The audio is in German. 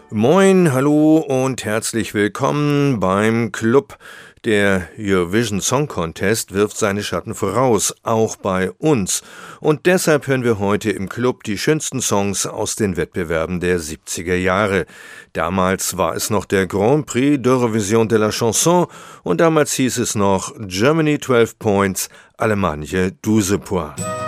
Moin, hallo und herzlich willkommen beim Club. Der Eurovision Song Contest wirft seine Schatten voraus, auch bei uns. Und deshalb hören wir heute im Club die schönsten Songs aus den Wettbewerben der 70er Jahre. Damals war es noch der Grand Prix d'Eurovision de la Chanson und damals hieß es noch Germany 12 Points, Allemagne 12 Points.